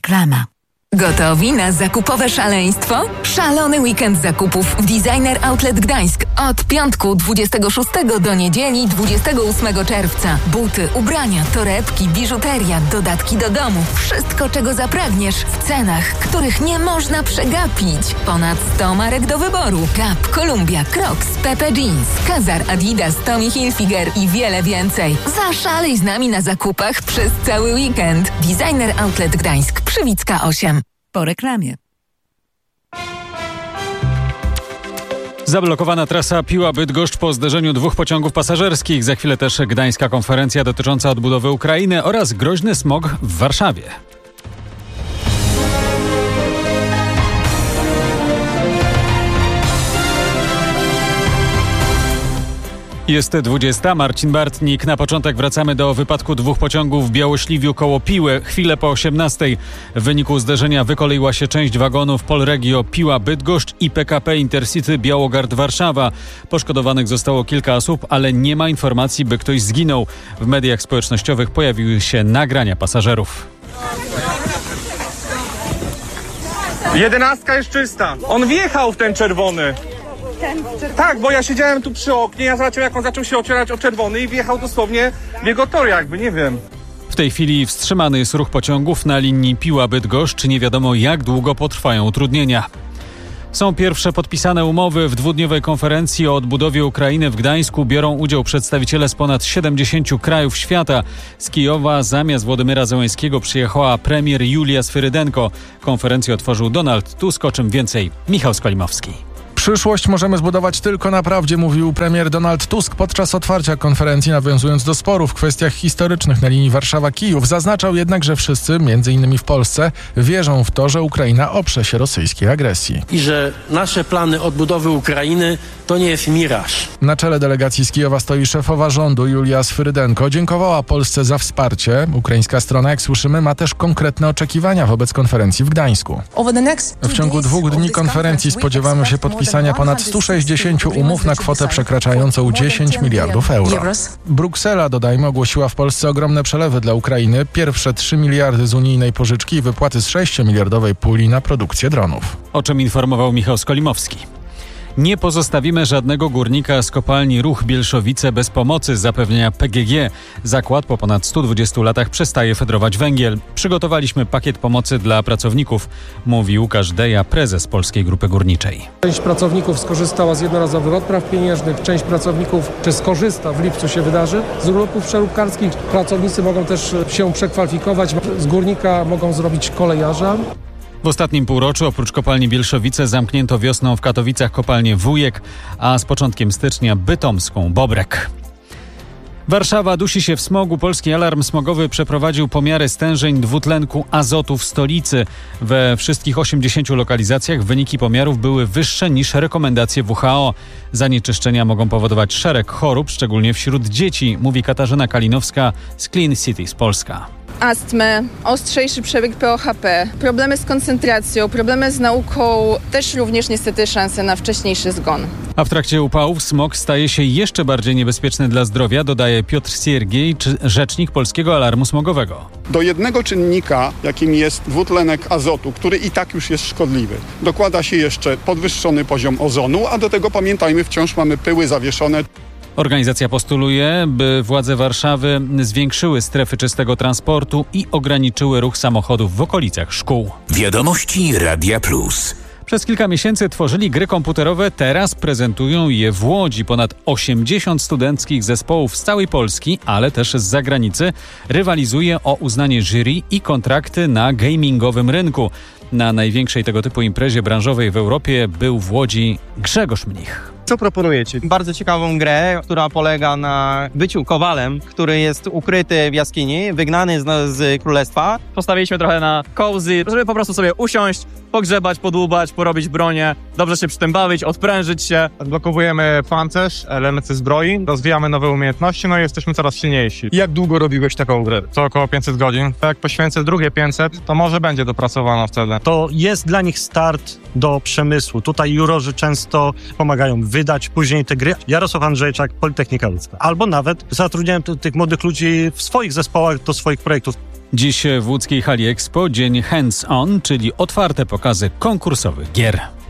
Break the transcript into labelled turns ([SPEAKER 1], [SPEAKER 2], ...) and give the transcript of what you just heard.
[SPEAKER 1] Reklama.
[SPEAKER 2] Gotowi na zakupowe szaleństwo? Szalony weekend zakupów w Designer Outlet Gdańsk. Od piątku 26 do niedzieli 28 czerwca. Buty, ubrania, torebki, biżuteria, dodatki do domu. Wszystko, czego zapragniesz w cenach, których nie można przegapić. Ponad 100 marek do wyboru. Gap, Columbia, Crocs, Pepe Jeans, Kazar, Adidas, Tommy Hilfiger i wiele więcej. Zaszalej z nami na zakupach przez cały weekend. Designer Outlet Gdańsk, Przywicka 8.
[SPEAKER 1] Po reklamie.
[SPEAKER 3] Zablokowana trasa Piła-Bydgoszcz po zderzeniu dwóch pociągów pasażerskich. Za chwilę też gdańska konferencja dotycząca odbudowy Ukrainy oraz groźny smog w Warszawie. Jest 20. Marcin Bartnik. Na początek wracamy do wypadku dwóch pociągów w Białośliwiu koło Piły. Chwilę po 18. W wyniku zderzenia wykoleiła się część wagonów Polregio Piła-Bydgoszcz i PKP Intercity Białogard-Warszawa. Poszkodowanych zostało kilka osób, ale nie ma informacji, by ktoś zginął. W mediach społecznościowych pojawiły się nagrania pasażerów.
[SPEAKER 4] 11 jest czysta. On wjechał w ten czerwony. Tak, bo ja siedziałem tu przy oknie, ja zobaczyłem, jak on zaczął się ocierać o czerwony i wjechał dosłownie w jego tor, jakby, nie wiem.
[SPEAKER 3] W tej chwili wstrzymany jest ruch pociągów na linii Piła-Bydgoszcz. Nie wiadomo, jak długo potrwają utrudnienia. Są pierwsze podpisane umowy. W dwudniowej konferencji o odbudowie Ukrainy w Gdańsku biorą udział przedstawiciele z ponad 70 krajów świata. Z Kijowa zamiast Władimyra Zełenskiego przyjechała premier Julia Swyrydenko. Konferencję otworzył Donald Tusk, o czym więcej Michał Skolimowski.
[SPEAKER 5] Przyszłość możemy zbudować tylko na prawdzie, mówił premier Donald Tusk podczas otwarcia konferencji, nawiązując do sporów w kwestiach historycznych na linii Warszawa-Kijów. Zaznaczał jednak, że wszyscy, m.in. w Polsce, wierzą w to, że Ukraina oprze się rosyjskiej agresji.
[SPEAKER 6] I że nasze plany odbudowy Ukrainy to nie jest miraż.
[SPEAKER 5] Na czele delegacji z Kijowa stoi szefowa rządu Julia Swyrydenko. Dziękowała Polsce za wsparcie. Ukraińska strona, jak słyszymy, ma też konkretne oczekiwania wobec konferencji w Gdańsku. W ciągu 2 dni konferencji spodziewamy się podpisania ponad 160 umów na kwotę przekraczającą 10 miliardów euro. Bruksela, dodajmy, ogłosiła w Polsce ogromne przelewy dla Ukrainy. Pierwsze 3 miliardy z unijnej pożyczki i wypłaty z 6-miliardowej puli na produkcję dronów.
[SPEAKER 3] O czym informował Michał Skolimowski. Nie pozostawimy żadnego górnika z kopalni Ruch Bielszowice bez pomocy, zapewnia PGG. Zakład po ponad 120 latach przestaje fedrować węgiel. Przygotowaliśmy pakiet pomocy dla pracowników, mówi Łukasz Deja, prezes Polskiej Grupy Górniczej.
[SPEAKER 7] Część pracowników skorzystała z jednorazowych odpraw pieniężnych, część pracowników skorzysta, w lipcu się wydarzy, z urlopów przeróbkarskich. Pracownicy mogą też się przekwalifikować, z górnika mogą zrobić kolejarza.
[SPEAKER 3] W ostatnim półroczu oprócz kopalni Bielszowice zamknięto wiosną w Katowicach kopalnię Wujek, a z początkiem stycznia bytomską Bobrek. Warszawa dusi się w smogu. Polski Alarm Smogowy przeprowadził pomiary stężeń dwutlenku azotu w stolicy. We wszystkich 80 lokalizacjach wyniki pomiarów były wyższe niż rekomendacje WHO. Zanieczyszczenia mogą powodować szereg chorób, szczególnie wśród dzieci, mówi Katarzyna Kalinowska z Clean Cities Polska.
[SPEAKER 8] Astmę, ostrzejszy przebieg POHP, problemy z koncentracją, problemy z nauką, też również niestety szanse na wcześniejszy zgon.
[SPEAKER 3] A w trakcie upałów smog staje się jeszcze bardziej niebezpieczny dla zdrowia, dodaje Piotr Siergiej, rzecznik Polskiego Alarmu Smogowego.
[SPEAKER 9] Do jednego czynnika, jakim jest dwutlenek azotu, który i tak już jest szkodliwy, dokłada się jeszcze podwyższony poziom ozonu, a do tego pamiętajmy, wciąż mamy pyły zawieszone.
[SPEAKER 3] Organizacja postuluje, by władze Warszawy zwiększyły strefy czystego transportu i ograniczyły ruch samochodów w okolicach szkół.
[SPEAKER 10] Wiadomości Radia Plus.
[SPEAKER 3] Przez kilka miesięcy tworzyli gry komputerowe, teraz prezentują je w Łodzi. Ponad 80 studenckich zespołów z całej Polski, ale też z zagranicy, rywalizuje o uznanie jury i kontrakty na gamingowym rynku. Na największej tego typu imprezie branżowej w Europie był w Łodzi Grzegorz Mnich.
[SPEAKER 11] Co proponujecie? Bardzo ciekawą grę, która polega na byciu kowalem, który jest ukryty w jaskini, wygnany z królestwa. Postawiliśmy trochę na cozy, żeby po prostu sobie usiąść, pogrzebać, podłubać, porobić bronię, dobrze się przy tym bawić, odprężyć się.
[SPEAKER 12] Odblokowujemy pancerz, elementy zbroi, rozwijamy nowe umiejętności, no i jesteśmy coraz silniejsi. Jak długo robiłeś taką grę? To około 500 godzin. Tak jak poświęcę drugie 500, to może będzie dopracowana wtedy.
[SPEAKER 13] To jest dla nich start do przemysłu. Tutaj jurorzy często pomagają wydać później te gry. Jarosław Andrzejczak, Politechnika Łódzka. Albo nawet zatrudniałem tych młodych ludzi w swoich zespołach do swoich projektów.
[SPEAKER 3] Dziś w łódzkiej hali Expo dzień hands-on, czyli otwarte pokazy konkursowych gier.